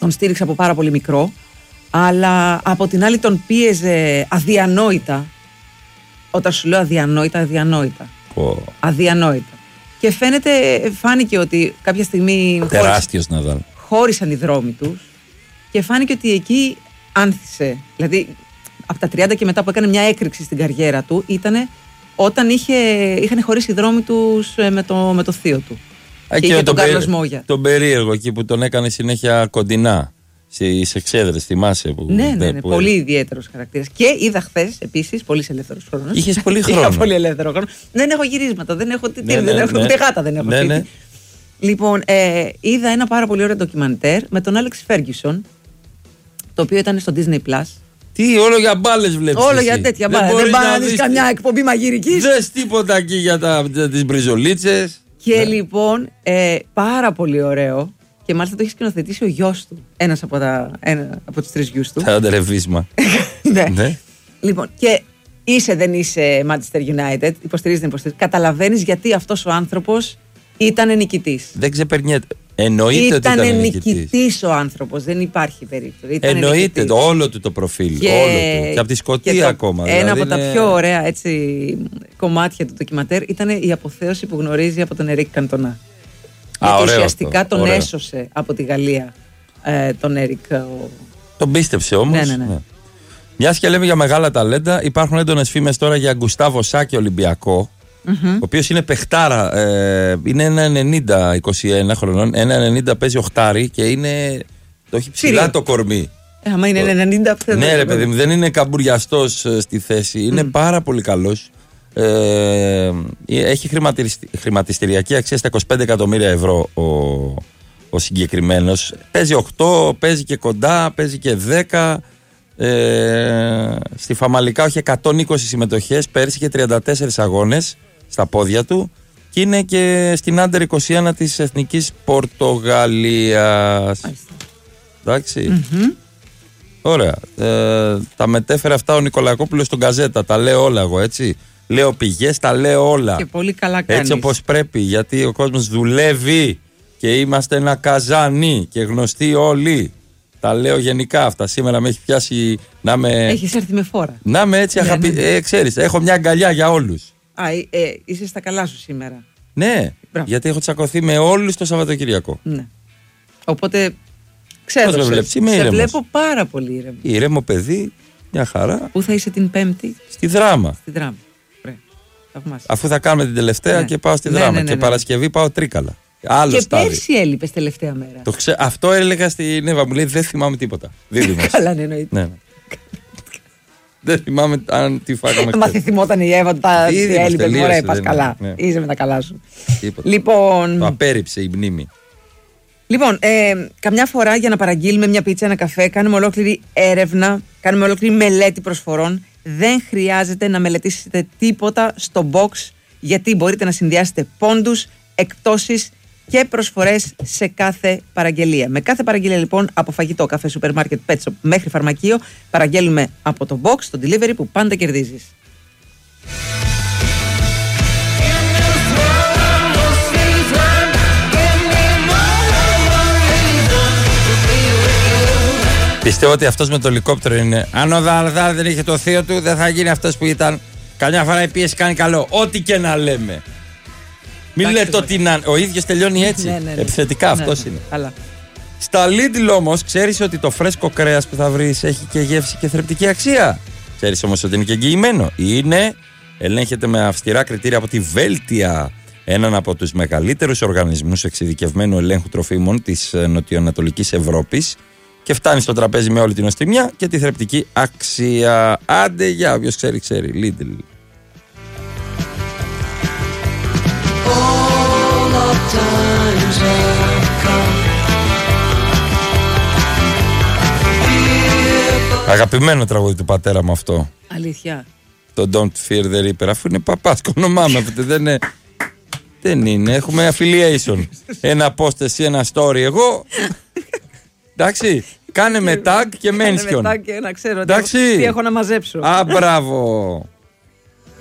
τον στήριξε από πάρα πολύ μικρό, αλλά από την άλλη τον πίεζε αδιανόητα. Όταν σου λέω αδιανόητα. Αδιανόητα. Και φάνηκε ότι κάποια στιγμή τεράστιος Ναδάλ. Χώρισαν οι δρόμοι τους και φάνηκε ότι εκεί άνθησε. Δηλαδή από τα 30 και μετά που έκανε μια έκρηξη στην καριέρα του ήταν όταν είχαν χωρίσει οι δρόμοι τους με το θείο του. Και είχε τον Κάρλος Μόγια. Τον περίεργο εκεί που τον έκανε συνέχεια κοντινά στις Εξέδρες, θυμάσαι. Ναι, πολύ ιδιαίτερος χαρακτήρας. Και είδα χθες επίσης πολύ ελεύθερος χρόνος. Είχες πολύ χρόνο. Είχα πολύ ελεύθερο χρόνο. Δεν έχω γυρίσματα, δεν έχω ούτε γάτα, δεν έχω σπίτι. Λοιπόν, είδα ένα πάρα πολύ ωραίο ντοκιμαντέρ με τον Άλεξ Φέργκισον, το οποίο ήταν στο Disney Plus. Τι, όλο για μπάλες βλέπεις. Όλο για τέτοια μπάλες. Δεν πάνε να δεις καμιά εκπομπή μαγειρικής. Δες τίποτα εκεί για τις μπριζολίτσες. Και λοιπόν, πάρα πολύ ωραίο. Και μάλιστα το έχει σκηνοθετήσει ο γιος του. Ένας από τους 3 γιους του. Θα βίσμα. Ναι. Λοιπόν, και δεν είσαι Manchester United, υποστηρίζει. Καταλαβαίνεις γιατί αυτός ο άνθρωπος ήταν νικητής. Δεν ξεπερνιέται. Εννοείται ότι ήταν νικητής ο άνθρωπος, δεν υπάρχει περίπτωση. Εννοείται όλο του το προφίλ. Όλο του. Και από τη Σκωτία ακόμα. Ένα από τα πιο ωραία κομμάτια του ντοκιματέρ ήταν η αποθέωση που γνωρίζει από τον Ερικ Καντονά. Γιατί ουσιαστικά τον έσωσε από τη Γαλλία τον Έρικ. Τον πίστεψε όμως. Ναι. Μιας και λέμε για μεγάλα ταλέντα, υπάρχουν έντονες φήμες τώρα για Γκουστάβο Σάκη Ολυμπιακό, ο οποίος είναι παιχτάρα. Είναι 1,90, 21 χρονών. 1,90 παίζει οχτάρι και το έχει ψηλά το κορμί. Άμα είναι 1,90. Ναι, ρε παιδί μου, δεν είναι καμπουριαστός στη θέση. Είναι πάρα πολύ καλός. Έχει χρηματιστηριακή αξία στα 25 εκατομμύρια ευρώ ο συγκεκριμένος. Παίζει 8, παίζει και κοντά, παίζει και 10. Στη Φαμαλικά έχει 120 συμμετοχές, πέρσι και 34 αγώνες στα πόδια του και είναι και στην Άντερ 21 της Εθνικής Πορτογαλίας. Εντάξει. Ωραία. Τα μετέφερε αυτά ο Νικολακόπουλος στον Γκαζέτα. Τα λέω όλα εγώ, έτσι. Λέω πηγές, τα λέω όλα. Και πολύ καλά κάνεις. Έτσι όπως πρέπει, γιατί ο κόσμος δουλεύει και είμαστε ένα καζάνι και γνωστοί όλοι. Τα λέω γενικά αυτά. Σήμερα με έχει πιάσει να με. Έχεις έρθει με φόρα. Να με έτσι ξέρεις, έχω μια αγκαλιά για όλους. Είσαι στα καλά σου σήμερα. Ναι, γιατί έχω τσακωθεί με όλους το Σαββατοκυριακό. Ναι. Οπότε ξέρω. Σε βλέπω πάρα πολύ ήρεμο. Ήρεμο παιδί, μια χαρά. Πού θα είσαι την Πέμπτη? Στη Δράμα. Αφού θα κάνουμε την τελευταία και πάω στη Δράμα. Και Παρασκευή πάω Τρίκαλα. Και πέρσι έλειπες τελευταία μέρα. Αυτό έλεγα στην Εύα, μου λέει δεν θυμάμαι τίποτα. Καλά, ναι, εννοείται. Δεν θυμάμαι αν τη φάγαμε. Μα θυμόταν η Εύα, τι έλειπες, μωρέ, πας καλά. Είσαι με τα καλά σου. Λοιπόν. Το απέρριψε η μνήμη. Λοιπόν, καμιά φορά για να παραγγείλουμε μια πίτσα, ένα καφέ, κάνουμε ολόκληρη έρευνα, κάνουμε ολόκληρη μελέτη προσφορών. Δεν χρειάζεται να μελετήσετε τίποτα στο box, γιατί μπορείτε να συνδυάσετε πόντους, εκπτώσεις και προσφορές σε κάθε παραγγελία. Με κάθε παραγγελία λοιπόν, από φαγητό, καφέ, σούπερ μάρκετ, pet shop μέχρι φαρμακείο, παραγγέλνουμε από το box, το delivery που πάντα κερδίζεις. Πιστεύω ότι αυτός με το ελικόπτερο είναι. Αν ο Δαλδάρ δεν είχε το θείο του, δεν θα γίνει αυτός που ήταν. Καμιά φορά η πίεση κάνει καλό. Ό,τι και να λέμε. Μην λέτε ότι ο ίδιος τελειώνει έτσι. Ναι. Επιθετικά αυτός είναι. Καλά. Στα Lidl όμως, ξέρεις ότι το φρέσκο κρέας που θα βρεις έχει και γεύση και θρεπτική αξία. Ξέρεις όμως ότι είναι και εγγυημένο. Ελέγχεται με αυστηρά κριτήρια από τη Βέλτια, έναν από τους μεγαλύτερους οργανισμούς εξειδικευμένου ελέγχου τροφίμων της νοτιοανατολικής Ευρώπης. Και φτάνει στο τραπέζι με όλη την νοστιμιά και τη θρεπτική αξία. Άντε για όποιος ξέρει, Lidl. Αγαπημένο τραγούδι του πατέρα μου αυτό. Αλήθεια. Το Don't Fear the Reaper. Αφού είναι παπάς, κονομάμε. Δεν είναι. Έχουμε affiliation. Ένα post εσύ, ένα story εγώ. Εντάξει. Κάνε με tag και mention. Κάνε με tag και να ξέρω τι έχω να μαζέψω. Μπράβο.